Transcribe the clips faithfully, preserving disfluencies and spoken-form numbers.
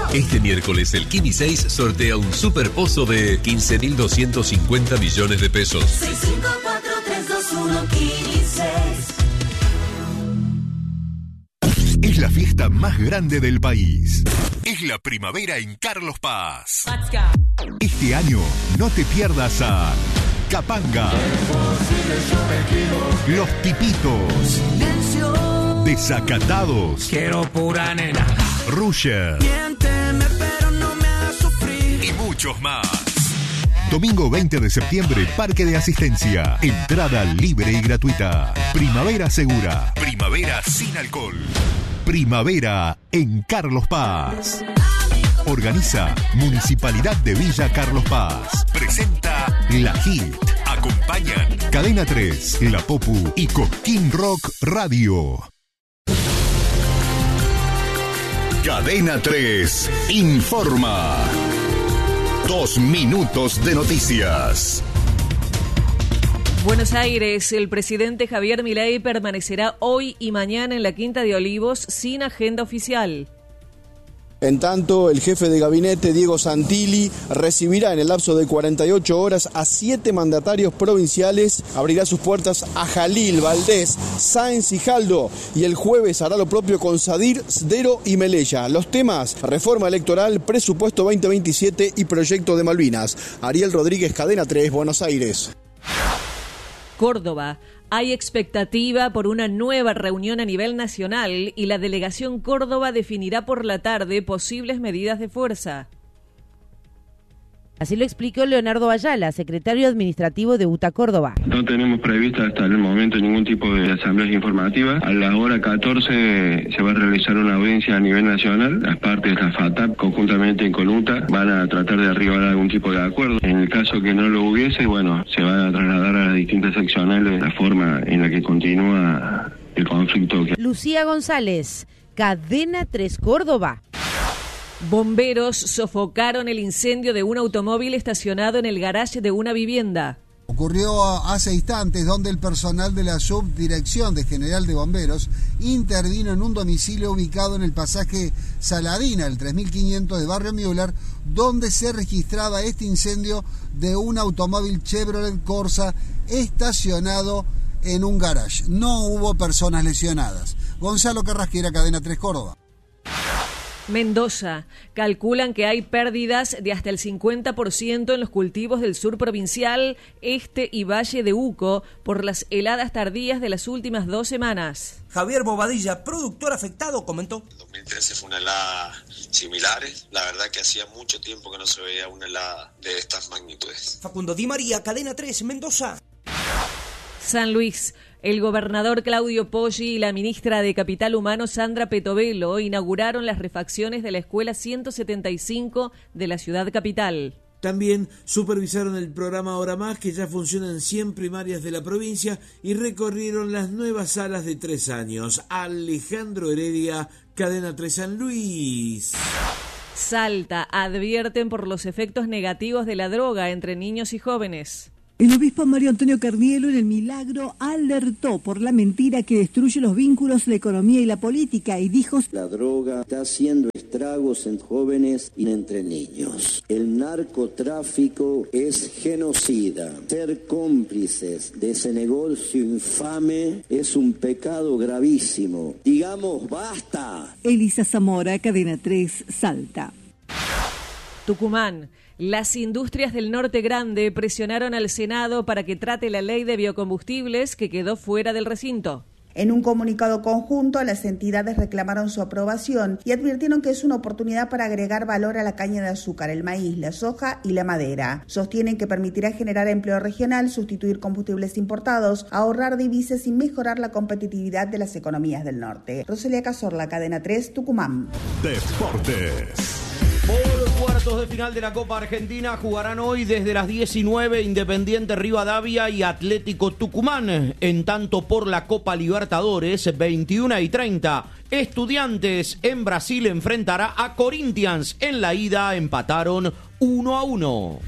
Este miércoles el Kini seis sortea un super pozo de quince mil doscientos cincuenta millones de pesos. seis cinco cuatro tres dos uno Kini seis. Es la fiesta más grande del país. Es la primavera en Carlos Paz. Este año no te pierdas a Capanga, Los Tipitos, Desacatados, Quiero pura nena, Rusher miénteme pero no me hagas sufrir, y muchos más. Domingo veinte de septiembre, Parque de Asistencia. Entrada libre y gratuita. Primavera segura. Primavera sin alcohol. Primavera en Carlos Paz. Organiza Municipalidad de Villa Carlos Paz. Presenta La Hit. Acompañan Cadena tres, La Popu y Cosquín Rock Radio. Cadena tres informa. Dos minutos de noticias. Buenos Aires, el presidente Javier Milei permanecerá hoy y mañana en la Quinta de Olivos sin agenda oficial. En tanto, el jefe de gabinete, Diego Santilli, recibirá en el lapso de cuarenta y ocho horas a siete mandatarios provinciales, abrirá sus puertas a Jalil, Valdés, Sáenz y Jaldo, y el jueves hará lo propio con Sadir, Sdero y Melella. Los temas: reforma electoral, presupuesto veinte veintisiete y proyecto de Malvinas. Ariel Rodríguez, Cadena tres, Buenos Aires. Córdoba. Hay expectativa por una nueva reunión a nivel nacional y la delegación Córdoba definirá por la tarde posibles medidas de fuerza. Así lo explicó Leonardo Ayala, secretario administrativo de UTA Córdoba. No tenemos prevista hasta el momento ningún tipo de asambleas informativas. A la hora catorce se va a realizar una audiencia a nivel nacional. Las partes de la FATAP, conjuntamente con UTA, van a tratar de arribar a algún tipo de acuerdo. En el caso que no lo hubiese, bueno, se va a trasladar a las distintas seccionales la forma en la que continúa el conflicto. Lucía González, Cadena tres Córdoba. Bomberos sofocaron el incendio de un automóvil estacionado en el garaje de una vivienda. Ocurrió hace instantes donde el personal de la Subdirección de General de Bomberos intervino en un domicilio ubicado en el pasaje Saladina, el tres mil quinientos de Barrio Müller, donde se registraba este incendio de un automóvil Chevrolet Corsa estacionado en un garage. No hubo personas lesionadas. Gonzalo Carrasquera, Cadena tres Córdoba. Mendoza. Calculan que hay pérdidas de hasta el cincuenta por ciento en los cultivos del sur provincial, este y Valle de Uco por las heladas tardías de las últimas dos semanas. Javier Bobadilla, productor afectado, comentó. dos mil trece fue una helada similar. La verdad que hacía mucho tiempo que no se veía una helada de estas magnitudes. Facundo Di María, Cadena tres, Mendoza. San Luis. El gobernador Claudio Poggi y la ministra de Capital Humano Sandra Petovelo inauguraron las refacciones de la escuela ciento setenta y cinco de la ciudad capital. También supervisaron el programa Hora Más, que ya funciona en cien primarias de la provincia, y recorrieron las nuevas salas de tres años. Alejandro Heredia, Cadena tres San Luis. Salta. Advierten por los efectos negativos de la droga entre niños y jóvenes. El obispo Mario Antonio Carnielo en El Milagro alertó por la mentira que destruye los vínculos, la economía y la política y dijo: la droga está haciendo estragos en jóvenes y entre niños. El narcotráfico es genocida. Ser cómplices de ese negocio infame es un pecado gravísimo. Digamos basta. Elisa Zamora, Cadena tres, Salta. Tucumán. Las industrias del Norte Grande presionaron al Senado para que trate la ley de biocombustibles que quedó fuera del recinto. En un comunicado conjunto, las entidades reclamaron su aprobación y advirtieron que es una oportunidad para agregar valor a la caña de azúcar, el maíz, la soja y la madera. Sostienen que permitirá generar empleo regional, sustituir combustibles importados, ahorrar divisas y mejorar la competitividad de las economías del norte. Rosalía Cazorla, Cadena tres, Tucumán. Deportes. Por cuartos de final de la Copa Argentina jugarán hoy desde las diecinueve Independiente Rivadavia y Atlético Tucumán. En tanto, por la Copa Libertadores, veintiuna y treinta, Estudiantes en Brasil enfrentará a Corinthians. En la ida empataron uno a uno.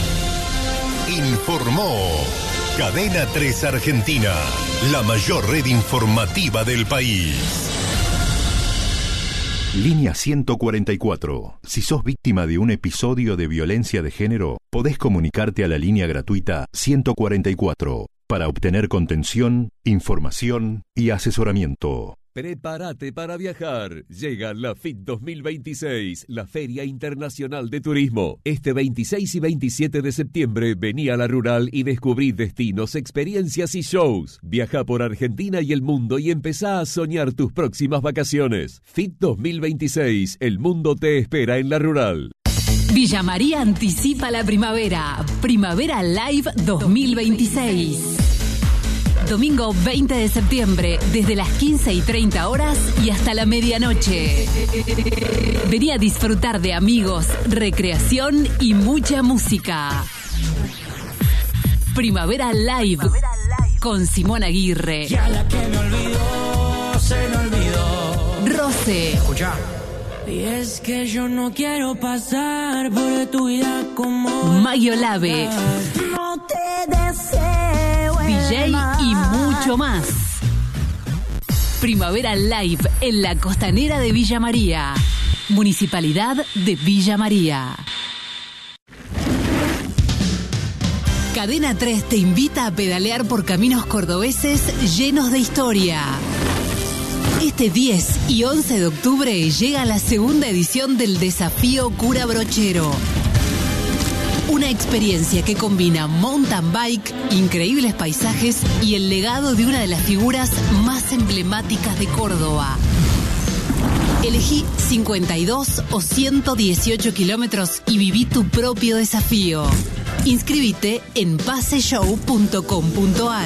Informó Cadena tres Argentina, la mayor red informativa del país. Línea ciento cuarenta y cuatro. Si sos víctima de un episodio de violencia de género, podés comunicarte a la línea gratuita ciento cuarenta y cuatro para obtener contención, información y asesoramiento. Prepárate para viajar. Llega la F I T dos mil veintiséis, la Feria Internacional de Turismo. Este veintiséis y veintisiete de septiembre vení a La Rural y descubrí destinos, experiencias y shows. Viaja por Argentina y el mundo y empezá a soñar tus próximas vacaciones. F I T dos mil veintiséis, el mundo te espera en La Rural. Villa María anticipa la primavera. Primavera Live dos mil veintiséis. Domingo veinte de septiembre, desde las quince y treinta horas y hasta la medianoche. Vení a disfrutar de amigos, recreación y mucha música. Primavera Live con Simón Aguirre. Ya la que me olvidó, se me olvidó. Roce. Escucha. Y es que yo no quiero pasar por tu vida como Mayo Lave. No te deseo. D J y mucho más. Primavera Live en la costanera de Villa María. Municipalidad de Villa María. Cadena tres te invita a pedalear por caminos cordobeses llenos de historia. Este diez y once de octubre llega la segunda edición del Desafío Cura Brochero. Una experiencia que combina mountain bike, increíbles paisajes y el legado de una de las figuras más emblemáticas de Córdoba. Elegí cincuenta y dos o ciento dieciocho kilómetros y viví tu propio desafío. Inscribite en paseshow punto com punto ar.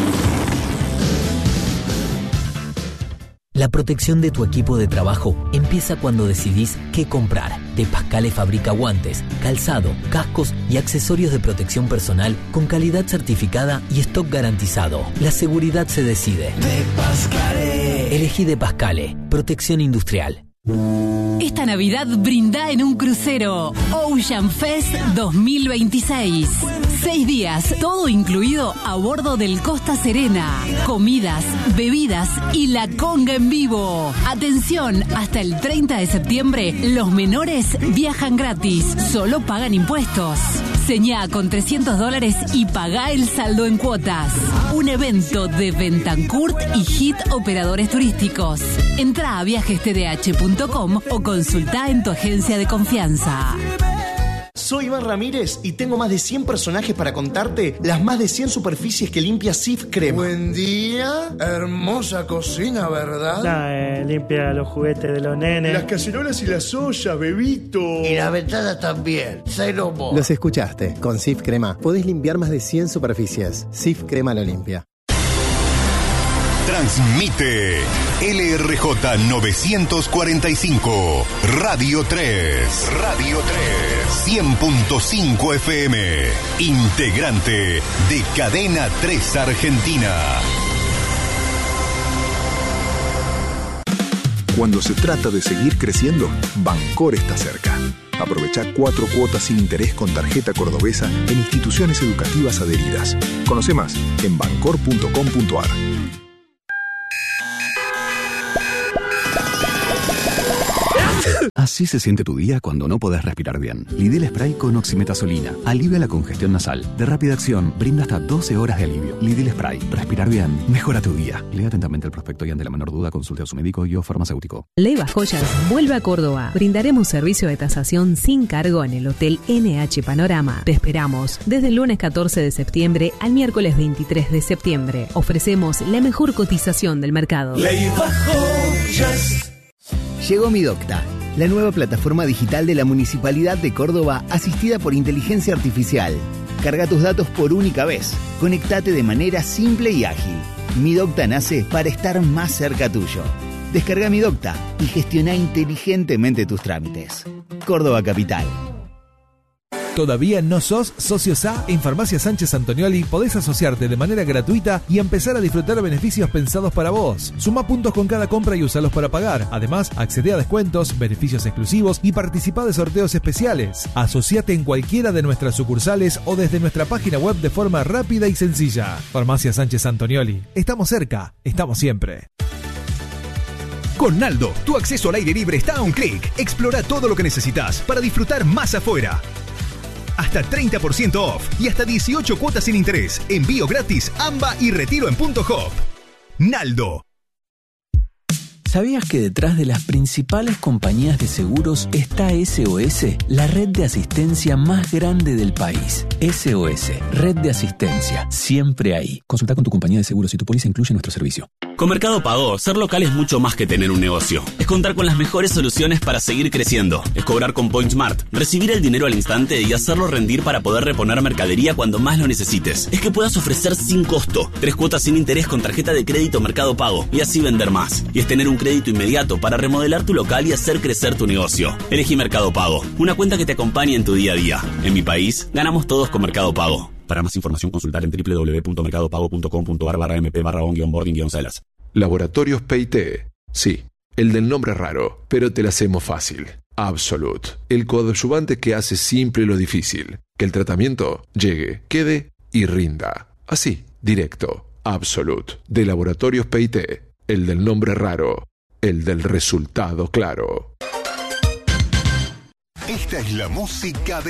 La protección de tu equipo de trabajo empieza cuando decidís qué comprar. De Pascale fabrica guantes, calzado, cascos y accesorios de protección personal con calidad certificada y stock garantizado. La seguridad se decide. De Pascale. Elegí De Pascale, protección industrial. Esta Navidad brinda en un crucero. Ocean Fest dos mil veintiséis. Seis días, todo incluido a bordo del Costa Serena. Comidas, bebidas y la conga en vivo. Atención, hasta el treinta de septiembre, los menores viajan gratis. Solo pagan impuestos. Señá con trescientos dólares y pagá el saldo en cuotas. Un evento de Bentancurt y Hit Operadores Turísticos. Entrá a viajes t d h punto com o consultá en tu agencia de confianza. Soy Iván Ramírez y tengo más de cien personajes para contarte las más de cien superficies que limpia Sif Crema. Buen día, hermosa cocina, ¿verdad? Nah, eh, limpia los juguetes de los nenes. Las cacerolas y las ollas, bebito. Y las ventanas también. Cero. Los escuchaste. Con Sif Crema podés limpiar más de cien superficies. Sif Crema lo limpia. Transmite L R J novecientos cuarenta y cinco, Radio tres. Radio tres. cien punto cinco F M. Integrante de Cadena tres Argentina. Cuando se trata de seguir creciendo, Bancor está cerca. Aprovecha cuatro cuotas sin interés con tarjeta cordobesa en instituciones educativas adheridas. Conoce más en bancor punto com punto ar. Así se siente tu día cuando no podés respirar bien. Lidl Spray con oximetazolina. Alivia la congestión nasal. De rápida acción, brinda hasta doce horas de alivio. Lidl Spray. Respirar bien. Mejora tu día. Lea atentamente el prospecto y ante la menor duda consulte a su médico y o farmacéutico. Leva Joyas vuelve a Córdoba. Brindaremos servicio de tasación sin cargo en el Hotel N H Panorama. Te esperamos desde el lunes catorce de septiembre al miércoles veintitrés de septiembre. Ofrecemos la mejor cotización del mercado. Leva Joyas. Llegó Mi Docta, la nueva plataforma digital de la Municipalidad de Córdoba asistida por inteligencia artificial. Carga tus datos por única vez. Conectate de manera simple y ágil. Mi Docta nace para estar más cerca tuyo. Descarga Mi Docta y gestiona inteligentemente tus trámites. Córdoba Capital. ¿Todavía no sos socio S A? En Farmacia Sánchez Antonioli podés asociarte de manera gratuita y empezar a disfrutar beneficios pensados para vos. Suma puntos con cada compra y usalos para pagar. Además, accede a descuentos, beneficios exclusivos y participa de sorteos especiales. Asociate en cualquiera de nuestras sucursales o desde nuestra página web de forma rápida y sencilla. Farmacia Sánchez Antonioli. Estamos cerca, estamos siempre. Con Naldo, tu acceso al aire libre está a un clic. Explora todo lo que necesitas para disfrutar más afuera. Hasta treinta por ciento off y hasta dieciocho cuotas sin interés. Envío gratis, AMBA y retiro en Punto Hop. Naldo. ¿Sabías que detrás de las principales compañías de seguros está S O S, la red de asistencia más grande del país? S O S, red de asistencia, siempre ahí. Consulta con tu compañía de seguros si tu póliza incluye nuestro servicio. Con Mercado Pago, ser local es mucho más que tener un negocio. Es contar con las mejores soluciones para seguir creciendo. Es cobrar con PointSmart, recibir el dinero al instante y hacerlo rendir para poder reponer mercadería cuando más lo necesites. Es que puedas ofrecer sin costo, tres cuotas sin interés con tarjeta de crédito Mercado Pago y así vender más. Y es tener un crédito inmediato para remodelar tu local y hacer crecer tu negocio. Elegí Mercado Pago, una cuenta que te acompañe en tu día a día. En mi país, ganamos todos con Mercado Pago. Para más información, consultar en doble u doble u doble u punto mercado pago punto com punto a r barra mp barra on-boarding-celas. Laboratorios P I T. Sí, el del nombre raro, pero te la hacemos fácil. Absolute, el coadyuvante que hace simple lo difícil. Que el tratamiento llegue, quede y rinda. Así, directo. Absolute, de Laboratorios P I T. El del nombre raro, el del resultado claro. Esta es la música de